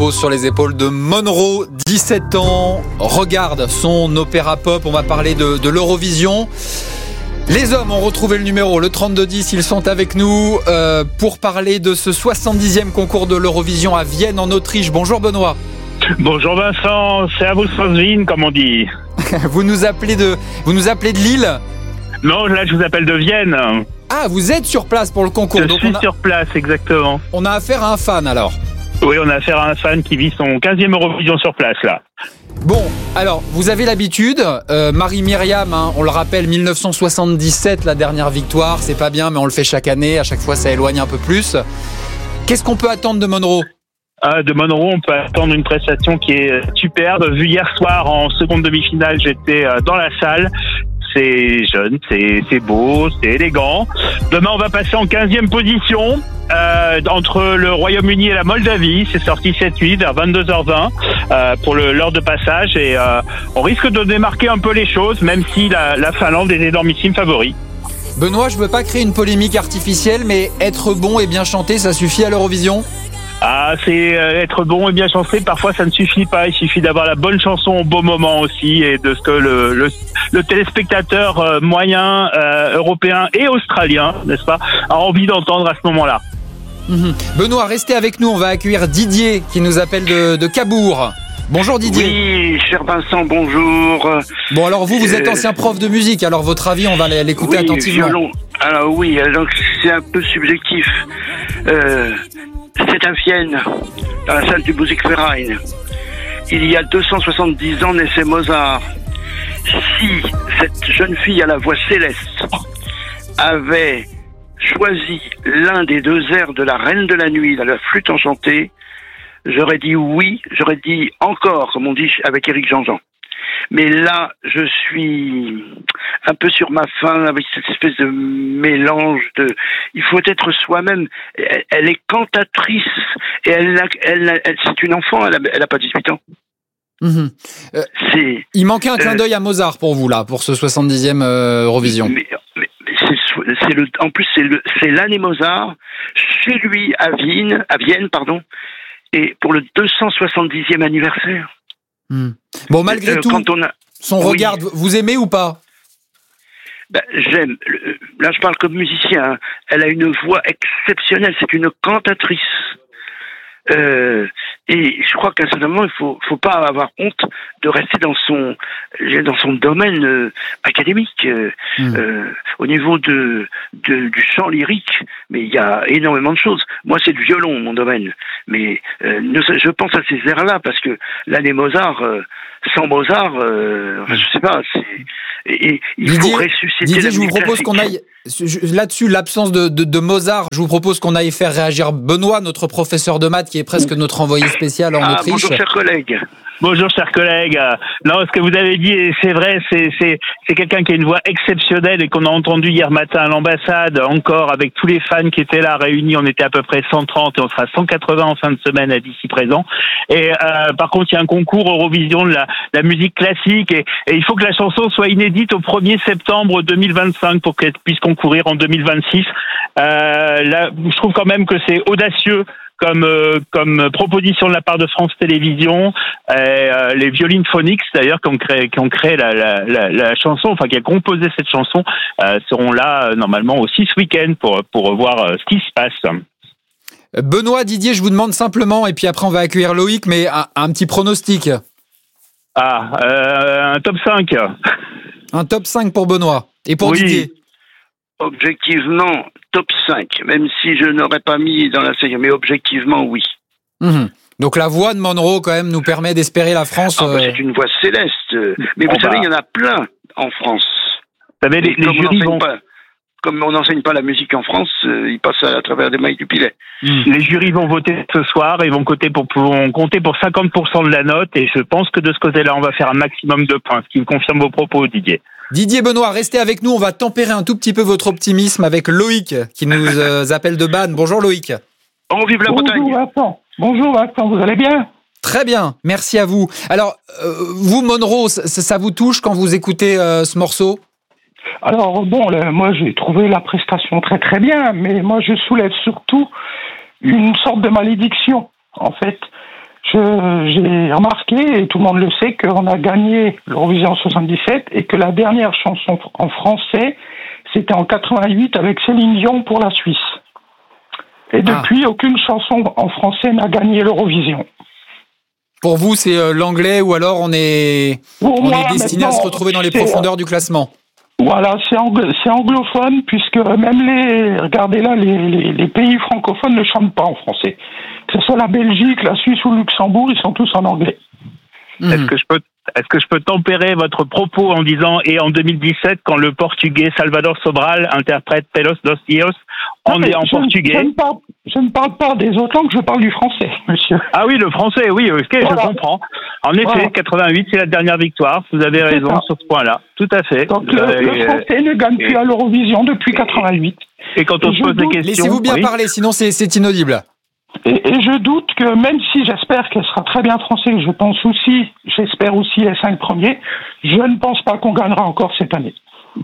Pose sur les épaules de Monroe, 17 ans, regarde son opéra pop, on va parler de l'Eurovision. Les hommes ont retrouvé le numéro, le 32-10, ils sont avec nous pour parler de ce 70e concours de l'Eurovision à Vienne en Autriche. Bonjour Benoît. Bonjour Vincent, c'est à vous Wien comme on dit. Vous nous appelez de Lille ? Non, là je vous appelle de Vienne. Ah, vous êtes sur place pour le concours. Je suis sur place, exactement. On a affaire à un fan alors. Oui, on a affaire à un fan qui vit son 15e Eurovision sur place là. Bon, alors, vous avez l'habitude, Marie-Myriam, on le rappelle, 1977, la dernière victoire, c'est pas bien, mais on le fait chaque année, à chaque fois ça éloigne un peu plus. Qu'est-ce qu'on peut attendre de Monroe ? De Monroe, on peut attendre une prestation qui est superbe. Vu hier soir en seconde demi-finale, j'étais dans la salle. C'est jeune, c'est beau, c'est élégant. Demain, on va passer en 15e position entre le Royaume-Uni et la Moldavie. C'est sorti cette nuit vers 22h20 pour l'heure de passage. Et on risque de démarquer un peu les choses, même si la Finlande est l'énormissime favori. Benoît, je veux pas créer une polémique artificielle, mais être bon et bien chanter, ça suffit à l'Eurovision ? Ah, c'est être bon et bien chanté. Parfois, ça ne suffit pas. Il suffit d'avoir la bonne chanson au bon moment aussi et de ce que le téléspectateur moyen, européen et australien, n'est-ce pas, a envie d'entendre à ce moment-là. Benoît, restez avec nous. On va accueillir Didier qui nous appelle de Cabourg. Bonjour Didier. Oui, cher Vincent, bonjour. Bon, alors vous êtes ancien prof de musique. Alors votre avis, on va l'écouter attentivement. Violon. Alors oui, donc c'est un peu subjectif. C'est à Vienne, dans la salle du Musikverein. Il y a 270 ans naissait Mozart. Si cette jeune fille à la voix céleste avait choisi l'un des deux airs de la Reine de la Nuit, la flûte enchantée, j'aurais dit oui, j'aurais dit encore, comme on dit avec Éric Jean-Jean. Mais là, je suis un peu sur ma faim avec cette espèce de mélange de... Il faut être soi-même. Elle est cantatrice et c'est une enfant, elle a pas 18 ans. Il manquait un clin d'œil à Mozart pour vous, là, pour ce 70e Eurovision. Mais en plus, c'est l'année Mozart, chez lui, à Vienne, et pour le 270e anniversaire. Bon, malgré tout, son regard, vous aimez ou pas ? J'aime. Là, je parle comme musicien. Hein. Elle a une voix exceptionnelle. C'est une cantatrice. Et je crois qu'à un certain moment, il faut pas avoir honte de rester dans son domaine académique, au niveau du chant lyrique. Mais il y a énormément de choses. Moi, c'est le violon, mon domaine. Mais je pense à ces airs-là parce que l'année Mozart, sans Mozart, je sais pas. Il faut ressusciter. Didier, je vous propose qu'on aille là-dessus, l'absence de Mozart. Je vous propose qu'on aille faire réagir Benoît, notre professeur de maths, qui est presque notre envoyé spécial en Autriche. Bonjour, chers collègues. Bonjour, chers collègues. Non, ce que vous avez dit, c'est vrai, c'est quelqu'un qui a une voix exceptionnelle et qu'on a entendu hier matin à l'ambassade, encore avec tous les fans qui étaient là réunis. On était à peu près 130 et on sera 180 en fin de semaine à d'ici présent. Et par contre, il y a un concours Eurovision de la musique classique et il faut que la chanson soit inédite au 1er septembre 2025 pour qu'elle puisse concourir en 2026. Là, je trouve quand même que c'est audacieux comme proposition de la part de France Télévisions, les Violines Phonics d'ailleurs qui ont créé la chanson, enfin qui a composé cette chanson, seront là normalement aussi ce week-end pour voir ce qui se passe. Benoît, Didier, je vous demande simplement, et puis après on va accueillir Loïc, mais un petit pronostic. Un top 5. Un top 5 pour Benoît. Et pour Didier ? Objectivement, top 5, même si je n'aurais pas mis dans la série, mais objectivement, oui. Donc la voix de Monroe, quand même, nous permet d'espérer la France... c'est une voix céleste. Mais vous savez, il y en a plein en France. Vous savez, les jurys comme on n'enseigne pas la musique en France, ils passent à travers des mailles du filet. Les jurys vont voter ce soir, ils vont compter pour 50% de la note, et je pense que de ce côté-là, on va faire un maximum de points, ce qui me confirme vos propos, Didier. Didier, Benoît, restez avec nous, on va tempérer un tout petit peu votre optimisme avec Loïc, qui nous appelle de Bannes. Bonjour Loïc. On vive la Bretagne. Bonjour Vincent, vous allez bien ? Très bien, merci à vous. Alors, vous, Monroe, ça vous touche quand vous écoutez ce morceau ? Alors moi j'ai trouvé la prestation très très bien, mais moi je soulève surtout une sorte de malédiction. En fait, j'ai remarqué, et tout le monde le sait, qu'on a gagné l'Eurovision en 77 et que la dernière chanson en français, c'était en 88 avec Céline Dion pour la Suisse. Et depuis, aucune chanson en français n'a gagné l'Eurovision. Pour vous, c'est l'anglais ou alors on est destiné à se retrouver dans les profondeurs du classement? Voilà, c'est anglophone, puisque même regardez là, les pays francophones ne chantent pas en français. Que ce soit la Belgique, la Suisse ou le Luxembourg, ils sont tous en anglais. Est-ce que je peux tempérer votre propos en disant, et en 2017, quand le portugais Salvador Sobral interprète Pelos dos Dios, on est en portugais. Je ne parle pas des autres langues, je parle du français, monsieur. Ah oui, le français, oui, ok, voilà. Je comprends. En effet, 88, c'est la dernière victoire. Vous avez raison sur ce point-là. Tout à fait. Donc le français ne gagne plus à l'Eurovision depuis 88. Et quand on se pose des questions... Laissez-vous bien parler, sinon c'est inaudible. Et je doute que, même si j'espère qu'elle sera très bien française, j'espère aussi les 5 premiers, je ne pense pas qu'on gagnera encore cette année.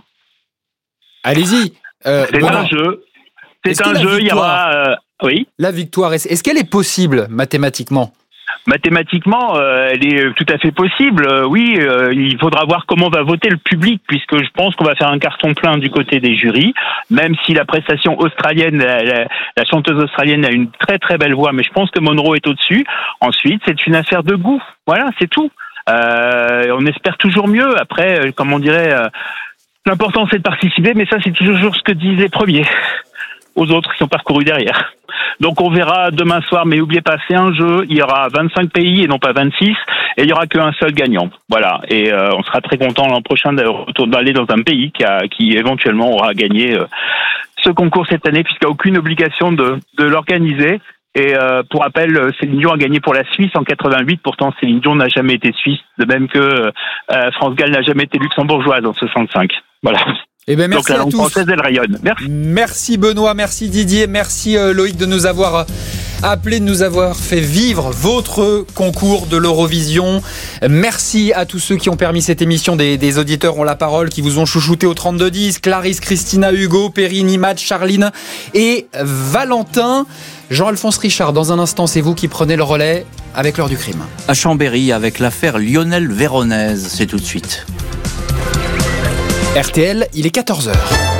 Allez-y. C'est un jeu. C'est un jeu, il y aura... oui. La victoire, est-ce qu'elle est possible mathématiquement ? Mathématiquement, elle est tout à fait possible. Oui, il faudra voir comment va voter le public, puisque je pense qu'on va faire un carton plein du côté des jurys, même si la prestation australienne, la chanteuse australienne a une très très belle voix, mais je pense que Monroe est au-dessus. Ensuite, c'est une affaire de goût. Voilà, c'est tout. On espère toujours mieux. Après, comme on dirait, l'important c'est de participer, mais ça c'est toujours ce que disent les premiers aux autres qui ont parcouru derrière. Donc on verra demain soir, mais n'oubliez pas, c'est un jeu, il y aura 25 pays et non pas 26, et il n'y aura qu'un seul gagnant. Voilà, et on sera très content l'an prochain d'aller dans un pays qui éventuellement aura gagné ce concours cette année, puisqu'il n'y a aucune obligation de l'organiser. Et pour rappel, Céline Dion a gagné pour la Suisse en 88, pourtant Céline Dion n'a jamais été suisse, de même que France Gall n'a jamais été luxembourgeoise en 65. Voilà. Eh ben, merci. Donc la langue à tous. française, elle rayonne. Merci. Merci Benoît, merci Didier, merci Loïc de nous avoir appelé, de nous avoir fait vivre votre concours de l'Eurovision. Merci à tous ceux qui ont permis cette émission. Des auditeurs ont la parole, qui vous ont chouchouté au 32-10. Clarisse, Christina, Hugo, Perrine, Imad, Charline et Valentin. Jean-Alphonse Richard, dans un instant, c'est vous qui prenez le relais avec l'heure du crime. À Chambéry, avec l'affaire Lionel Véronèse, c'est tout de suite. RTL, il est 14h.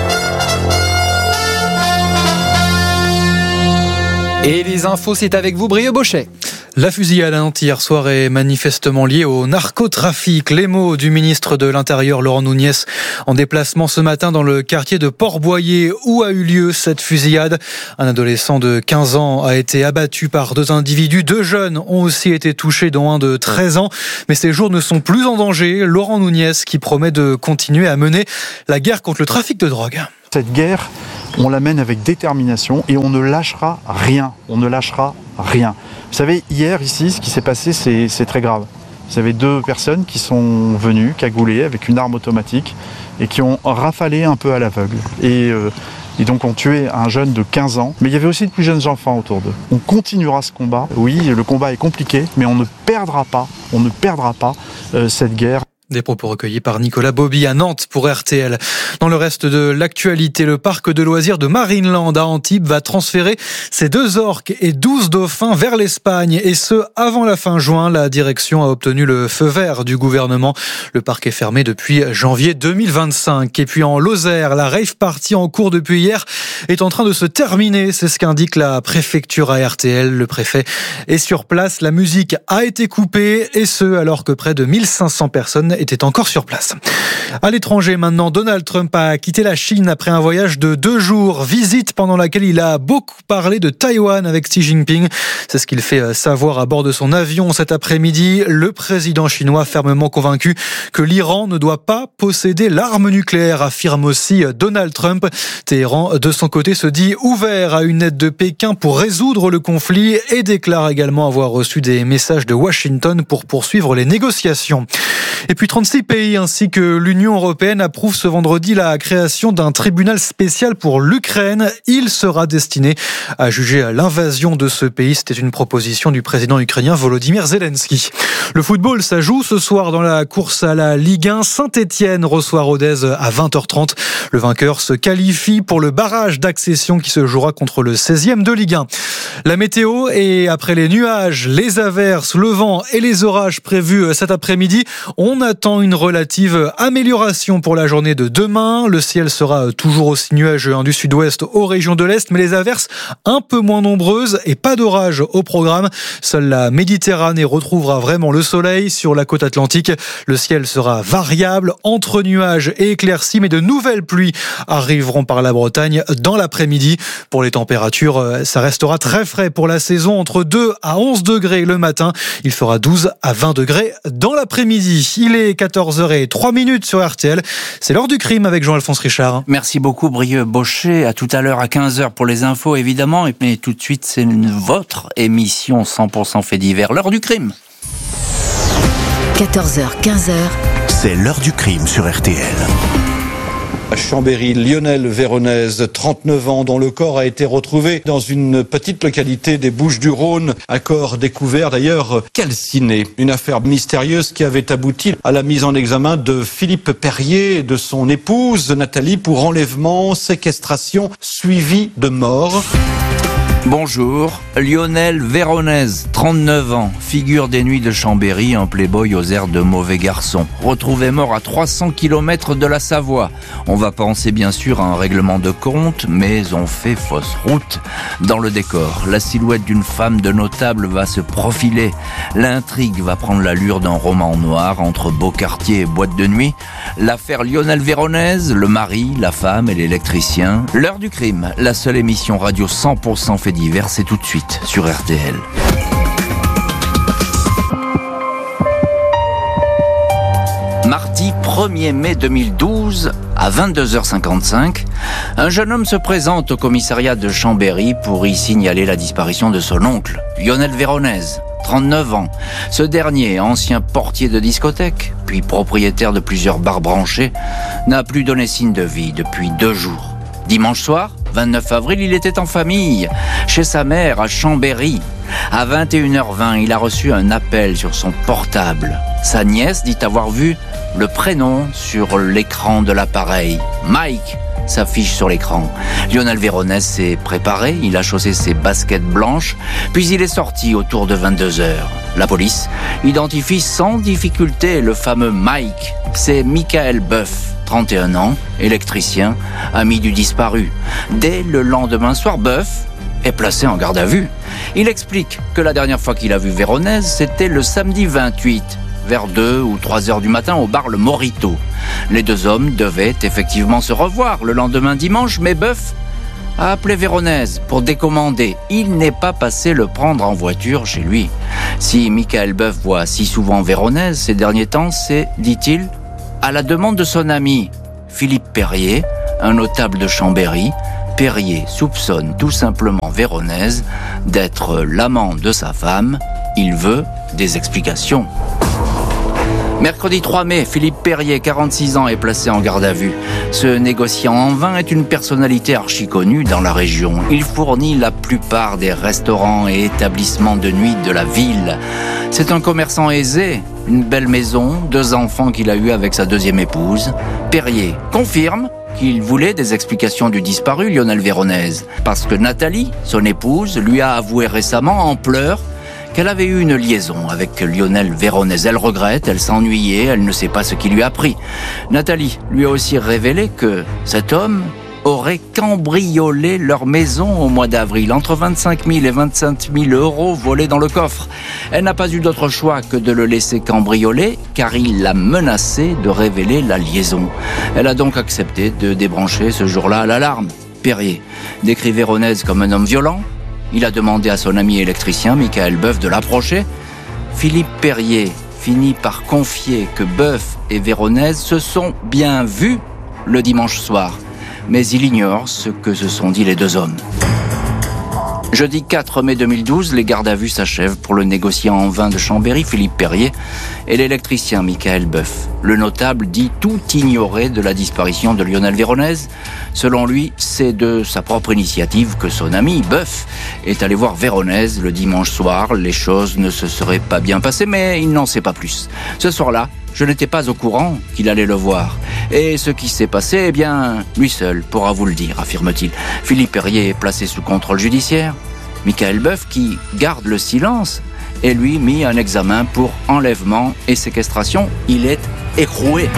Et les infos, c'est avec vous, Brieux Bochet. La fusillade à Nantes hier soir est manifestement liée au narcotrafic. Les mots du ministre de l'Intérieur, Laurent Nunez, en déplacement ce matin dans le quartier de Port-Boyer où a eu lieu cette fusillade. Un adolescent de 15 ans a été abattu par 2 individus. 2 jeunes ont aussi été touchés, dont un de 13 ans. Mais ces jours ne sont plus en danger. Laurent Nunez qui promet de continuer à mener la guerre contre le trafic de drogue. Cette guerre, on la mène avec détermination et on ne lâchera rien. On ne lâchera rien. Vous savez, hier, ici, ce qui s'est passé, c'est très grave. Vous avez 2 personnes qui sont venues, cagoulées, avec une arme automatique, et qui ont rafalé un peu à l'aveugle. Et donc ont tué un jeune de 15 ans. Mais il y avait aussi de plus jeunes enfants autour d'eux. On continuera ce combat. Oui, le combat est compliqué, mais on ne perdra pas cette guerre. Des propos recueillis par Nicolas Bobby à Nantes pour RTL. Dans le reste de l'actualité, le parc de loisirs de Marineland à Antibes va transférer ses 2 orques et 12 dauphins vers l'Espagne, et ce avant la fin juin. La direction a obtenu le feu vert du gouvernement. Le parc est fermé depuis janvier 2025. Et puis en Lozère, la rave party en cours depuis hier est en train de se terminer. C'est ce qu'indique la préfecture à RTL. Le préfet est sur place. La musique a été coupée, et ce alors que près de 1500 personnes était encore sur place. À l'étranger maintenant, Donald Trump a quitté la Chine après un voyage de 2 jours, visite pendant laquelle il a beaucoup parlé de Taïwan avec Xi Jinping. C'est ce qu'il fait savoir à bord de son avion cet après-midi. Le président chinois fermement convaincu que l'Iran ne doit pas posséder l'arme nucléaire, affirme aussi Donald Trump. Téhéran, de son côté, se dit ouvert à une aide de Pékin pour résoudre le conflit et déclare également avoir reçu des messages de Washington pour poursuivre les négociations. Et puis puis 36 pays ainsi que l'Union européenne approuvent ce vendredi la création d'un tribunal spécial pour l'Ukraine. Il sera destiné à juger l'invasion de ce pays. C'était une proposition du président ukrainien Volodymyr Zelensky. Le football, ça joue ce soir dans la course à la Ligue 1. Saint-Etienne reçoit Rodez à 20h30. Le vainqueur se qualifie pour le barrage d'accession qui se jouera contre le 16e de Ligue 1. La météo, et après les nuages, les averses, le vent et les orages prévus cet après-midi, on attend une relative amélioration pour la journée de demain. Le ciel sera toujours aussi nuageux du sud-ouest aux régions de l'est, mais les averses un peu moins nombreuses et pas d'orage au programme. Seule la Méditerranée retrouvera vraiment le soleil. Sur la côte atlantique, le ciel sera variable entre nuages et éclaircies, mais de nouvelles pluies arriveront par la Bretagne dans l'après-midi. Pour les températures, ça restera très frais pour la saison, entre 2 à 11 degrés le matin. Il fera 12 à 20 degrés dans l'après-midi. Il est 14h03 sur RTL. C'est l'heure du crime avec Jean-Alphonse Richard. Merci beaucoup Brieux Baucher. À tout à l'heure à 15h pour les infos évidemment. Mais tout de suite, c'est votre émission 100% fait divers. L'heure du crime. 14h, 15h. C'est l'heure du crime sur RTL. À Chambéry, Lionel Véronèse, 39 ans, dont le corps a été retrouvé dans une petite localité des Bouches-du-Rhône. Un corps découvert d'ailleurs calciné. Une affaire mystérieuse qui avait abouti à la mise en examen de Philippe Perrier et de son épouse Nathalie pour enlèvement, séquestration, suivi de mort. Bonjour, Lionel Véronèse, 39 ans, figure des nuits de Chambéry, un playboy aux airs de mauvais garçon. Retrouvé mort à 300 km de la Savoie. On va penser bien sûr à un règlement de compte, mais on fait fausse route. Dans le décor, la silhouette d'une femme de notable va se profiler. L'intrigue va prendre l'allure d'un roman noir entre beau quartier et boîte de nuit. L'affaire Lionel Véronèse, le mari, la femme et l'électricien. L'heure du crime, la seule émission radio 100% fait divers, c'est tout de suite sur RTL. Mardi 1er mai 2012, à 22h55, un jeune homme se présente au commissariat de Chambéry pour y signaler la disparition de son oncle, Lionel Véronèse, 39 ans. Ce dernier, ancien portier de discothèque, puis propriétaire de plusieurs bars branchés, n'a plus donné signe de vie depuis 2 jours. Dimanche soir, 29 avril, il était en famille, chez sa mère à Chambéry. À 21h20, il a reçu un appel sur son portable. Sa nièce dit avoir vu le prénom sur l'écran de l'appareil. Mike s'affiche sur l'écran. Lionel Véronèse s'est préparé, il a chaussé ses baskets blanches, puis il est sorti autour de 22h. La police identifie sans difficulté le fameux Mike. C'est Michael Boeuf, 31 ans, électricien, ami du disparu. Dès le lendemain soir, Boeuf est placé en garde à vue. Il explique que la dernière fois qu'il a vu Véronèse, c'était le samedi 28, vers 2 ou 3 heures du matin au bar Le Morito. Les deux hommes devaient effectivement se revoir le lendemain dimanche, mais Boeuf a appelé Véronèse pour décommander. Il n'est pas passé le prendre en voiture chez lui. Si Michael Boeuf voit si souvent Véronèse ces derniers temps, c'est, dit-il, à la demande de son ami Philippe Perrier, un notable de Chambéry. Perrier soupçonne tout simplement Véronèse d'être l'amant de sa femme. Il veut des explications. Mercredi 3 mai, Philippe Perrier, 46 ans, est placé en garde à vue. Ce négociant en vin est une personnalité archi-connue dans la région. Il fournit la plupart des restaurants et établissements de nuit de la ville. C'est un commerçant aisé, une belle maison, 2 enfants qu'il a eus avec sa deuxième épouse. Perrier confirme qu'il voulait des explications du disparu Lionel Véronèse, parce que Nathalie, son épouse, lui a avoué récemment en pleurs qu'elle avait eu une liaison avec Lionel Véronèse. Elle regrette, elle s'ennuyait, elle ne sait pas ce qui lui a pris. Nathalie lui a aussi révélé que cet homme aurait cambriolé leur maison au mois d'avril. Entre 25 000 et 25 000 euros volés dans le coffre. Elle n'a pas eu d'autre choix que de le laisser cambrioler, car il l'a menacé de révéler la liaison. Elle a donc accepté de débrancher ce jour-là l'alarme. Perrier décrit Véronèse comme un homme violent. Il a demandé à son ami électricien, Michael Boeuf, de l'approcher. Philippe Perrier finit par confier que Boeuf et Véronèse se sont bien vus le dimanche soir. Mais il ignore ce que se sont dit les deux hommes. Jeudi 4 mai 2012, les gardes à vue s'achèvent pour le négociant en vin de Chambéry, Philippe Perrier, et l'électricien Michael Boeuf. Le notable dit tout ignorer de la disparition de Lionel Véronèse. Selon lui, c'est de sa propre initiative que son ami Boeuf est allé voir Véronèse le dimanche soir. Les choses ne se seraient pas bien passées, mais il n'en sait pas plus. Ce soir-là, je n'étais pas au courant qu'il allait le voir. Et ce qui s'est passé, eh bien, lui seul pourra vous le dire, affirme-t-il. Philippe Perrier est placé sous contrôle judiciaire. Michael Boeuf, qui garde le silence, est lui mis en examen pour enlèvement et séquestration. Il est écroué.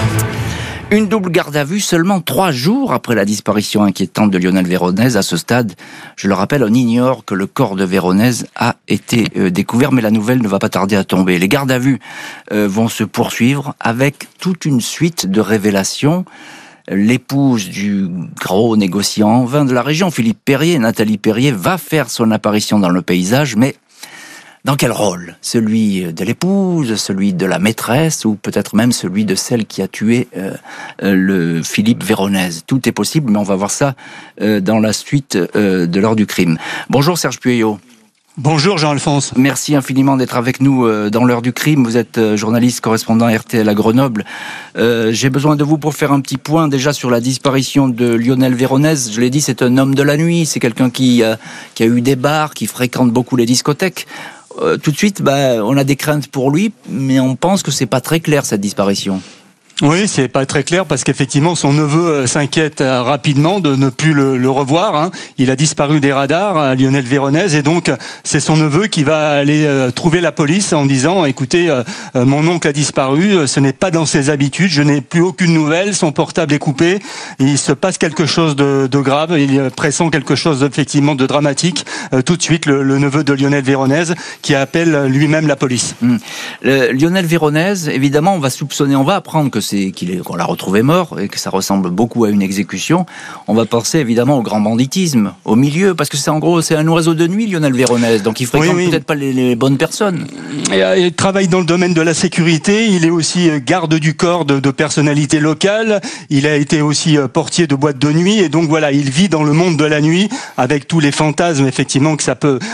Une double garde à vue seulement 3 jours après la disparition inquiétante de Lionel Véronèse. À ce stade, je le rappelle, on ignore que le corps de Véronèse a été découvert, mais la nouvelle ne va pas tarder à tomber. Les gardes à vue vont se poursuivre avec toute une suite de révélations. L'épouse du gros négociant en vin de la région, Philippe Perrier, Nathalie Perrier, va faire son apparition dans le paysage, mais dans quel rôle ? Celui de l'épouse, celui de la maîtresse, ou peut-être même celui de celle qui a tué le Philippe Véronèse. Tout est possible, mais on va voir ça dans la suite de l'heure du crime. Bonjour Serge Pueyo. Bonjour Jean-Alphonse. Merci infiniment d'être avec nous dans l'heure du crime. Vous êtes journaliste correspondant RTL à Grenoble. J'ai besoin de vous pour faire un petit point déjà sur la disparition de Lionel Véronèse. Je l'ai dit, c'est un homme de la nuit, c'est quelqu'un qui a eu des bars, qui fréquente beaucoup les discothèques. Tout de suite, on a des craintes pour lui, mais on pense que c'est pas très clair cette disparition. Oui, c'est pas très clair parce qu'effectivement son neveu s'inquiète rapidement de ne plus le revoir. Il a disparu des radars, Lionel Véronèse, et donc c'est son neveu qui va aller trouver la police en disant écoutez, mon oncle a disparu, ce n'est pas dans ses habitudes, je n'ai plus aucune nouvelle, son portable est coupé, il se passe quelque chose de grave, il pressent quelque chose effectivement de dramatique. Tout de suite, le neveu de Lionel Véronèse qui appelle lui-même la police. Lionel Véronèse, évidemment, on va apprendre que qu'on l'a retrouvé mort et que ça ressemble beaucoup à une exécution. On va penser évidemment au grand banditisme, au milieu, parce que c'est un oiseau de nuit, Lionel Véronèse, donc il fréquente peut-être pas les bonnes personnes. Il travaille dans le domaine de la sécurité, il est aussi garde du corps de personnalités locales, il a été aussi portier de boîte de nuit, et donc voilà, il vit dans le monde de la nuit avec tous les fantasmes effectivement que ça peut,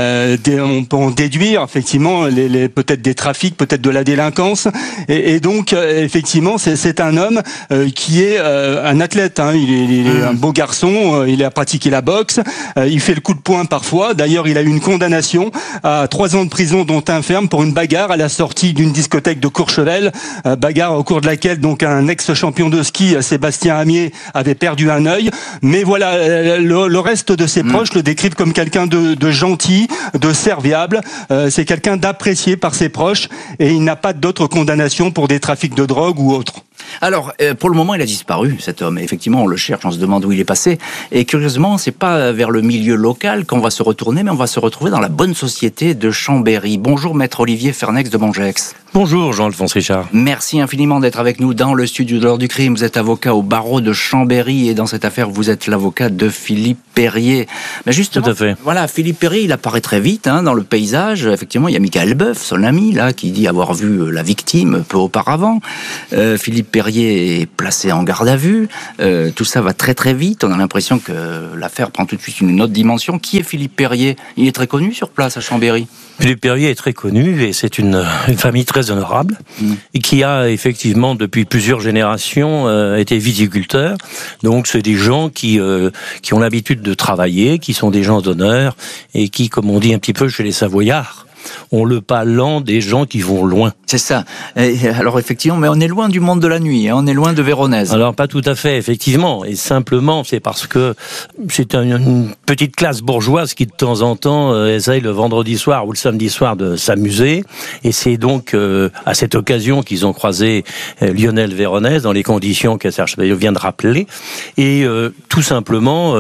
on peut en déduire effectivement, peut-être des trafics, peut-être de la délinquance, et donc effectivement c'est un homme qui est un athlète, il est un beau garçon, il a pratiqué la boxe, il fait le coup de poing parfois, d'ailleurs il a eu une condamnation à 3 ans de prison dont 1 ferme pour une bagarre à la sortie d'une discothèque de Courchevel, bagarre au cours de laquelle donc un ex-champion de ski, Sébastien Amier, avait perdu un œil, mais voilà, le reste de ses proches le décrivent comme quelqu'un de gentil, de serviable, c'est quelqu'un d'apprécié par ses proches, et il n'a pas d'autres condamnations pour des trafics de drogue ou autre. Alors, pour le moment, il a disparu, cet homme. Effectivement, on le cherche, on se demande où il est passé. Et curieusement, c'est pas vers le milieu local qu'on va se retourner, mais on va se retrouver dans la bonne société de Chambéry. Bonjour, maître Olivier Fernex de Bongex. Bonjour, Jean-Alphonse Richard. Merci infiniment d'être avec nous dans le studio de l'heure du crime. Vous êtes avocat au barreau de Chambéry et dans cette affaire, vous êtes l'avocat de Philippe Perrier. Mais justement, tout à fait. Voilà, Philippe Perrier, il apparaît très vite dans le paysage. Effectivement, il y a Michael Boeuf, son ami, là, qui dit avoir vu la victime peu auparavant. Philippe Perrier est placé en garde à vue. Tout ça va très très vite. On a l'impression que l'affaire prend tout de suite une autre dimension. Qui est Philippe Perrier ? Il est très connu sur place à Chambéry. Philippe Perrier est très connu et c'est une famille très honorable et qui a effectivement depuis plusieurs générations été viticulteur. Donc c'est des gens qui ont l'habitude de travailler, qui sont des gens d'honneur et qui, comme on dit un petit peu chez les Savoyards, ont le pas lent des gens qui vont loin. C'est ça. Et alors effectivement, mais on est loin du monde de la nuit, on est loin de Véronèse. Alors pas tout à fait, effectivement. Et simplement, c'est parce que c'est une petite classe bourgeoise qui de temps en temps essaye le vendredi soir ou le samedi soir de s'amuser. Et c'est donc à cette occasion qu'ils ont croisé Lionel Véronèse dans les conditions que Serge vient de rappeler. Et tout simplement,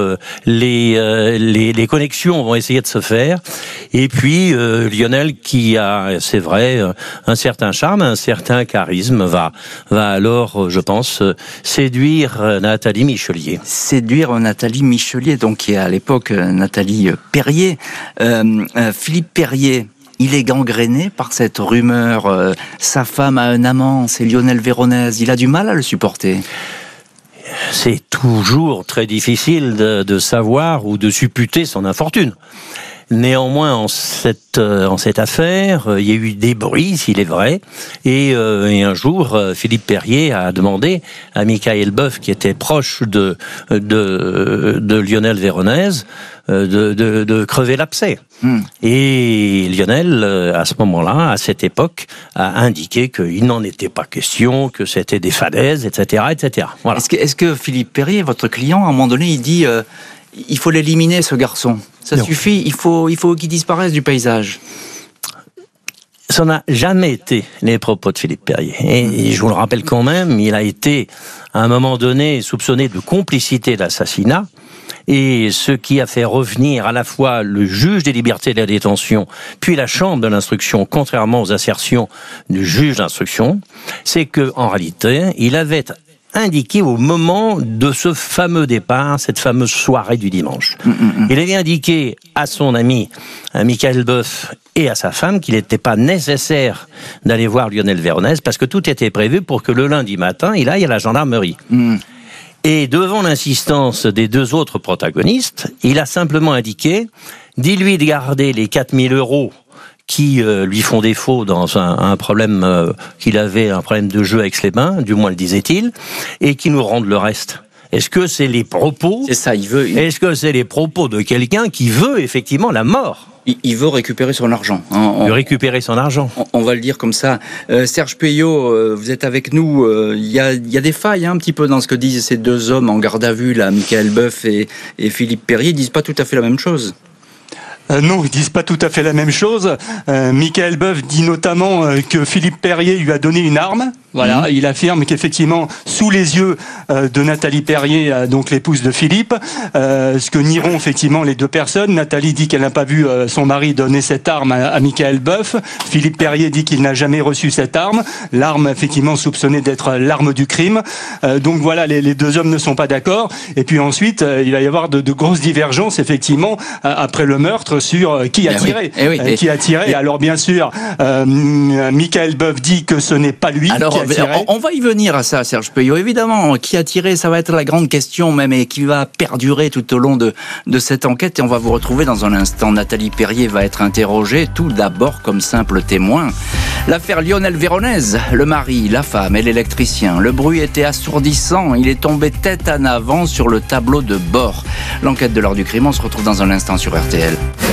les connexions vont essayer de se faire. Et puis Lionel, qui a, c'est vrai, un certain charme, un certain charisme, va alors, je pense, séduire Nathalie Michelier. Séduire Nathalie Michelier, donc qui est à l'époque Nathalie Perrier. Philippe Perrier, il est gangréné par cette rumeur. Sa femme a un amant, c'est Lionel Véronèse. Il a du mal à le supporter. c'est toujours très difficile de savoir ou de supputer son infortune. Néanmoins, en cette affaire, il y a eu des bruits, s'il est vrai, et un jour, Philippe Perrier a demandé à Michael Boeuf, qui était proche de Lionel Véronèse, de crever l'abcès. Et Lionel, à ce moment-là, à cette époque, a indiqué qu'il n'en était pas question, que c'était des falaises, etc., etc. Voilà. Est-ce que Philippe Perrier, votre client, à un moment donné, il dit il faut l'éliminer, ce garçon. Ça suffit, il faut qu'il disparaisse du paysage. Ça n'a jamais été les propos de Philippe Perrier. Et je vous le rappelle quand même, il a été, à un moment donné, soupçonné de complicité d'assassinat. Et ce qui a fait revenir à la fois le juge des libertés de la détention, puis la chambre de l'instruction, contrairement aux assertions du juge d'instruction, c'est que, en réalité, il avait indiqué au moment de ce fameux départ, cette fameuse soirée du dimanche. Il avait indiqué à son ami, à Michael Boeuf et à sa femme, qu'il n'était pas nécessaire d'aller voir Lionel Véronèse parce que tout était prévu pour que le lundi matin, il aille à la gendarmerie. Et devant l'insistance des deux autres protagonistes, il a simplement indiqué, dis-lui de garder les 4000 € qui lui font défaut dans un problème qu'il avait, un problème de jeu avec les mains, du moins le disait-il, et qui nous rendent le reste. Est-ce que c'est les propos ? C'est ça, Est-ce que c'est les propos de quelqu'un qui veut effectivement la mort ? Il veut récupérer son argent. Il veut récupérer son argent. On va le dire comme ça. Serge Payot, vous êtes avec nous. Il y a des failles un petit peu dans ce que disent ces deux hommes en garde à vue, là, Michael Boeuf et Philippe Perrier. Ils disent pas tout à fait la même chose. Non, ils disent pas tout à fait la même chose. Michael Boeuf dit notamment que Philippe Perrier lui a donné une arme. Voilà, il affirme qu'effectivement, sous les yeux de Nathalie Perrier, donc l'épouse de Philippe, ce que nieront effectivement les deux personnes. Nathalie dit qu'elle n'a pas vu son mari donner cette arme à Michael Boeuf. Philippe Perrier dit qu'il n'a jamais reçu cette arme. L'arme, effectivement, soupçonnée d'être l'arme du crime. Donc voilà, les deux hommes ne sont pas d'accord. Et puis ensuite, il va y avoir de grosses divergences, effectivement, après le meurtre, sur qui a tiré. Qui a tiré. Alors bien sûr, Michael Boeuf dit que ce n'est pas lui. Alors, on va y venir à ça, Serge Payot. Évidemment, qui a tiré, ça va être la grande question même, et qui va perdurer tout au long de cette enquête. Et on va vous retrouver dans un instant. Nathalie Perrier va être interrogée, tout d'abord comme simple témoin. L'affaire Lionel Véronèse, le mari, la femme et l'électricien. Le bruit était assourdissant. Il est tombé tête en avant sur le tableau de bord. L'enquête de l'heure du crime, on se retrouve dans un instant sur RTL.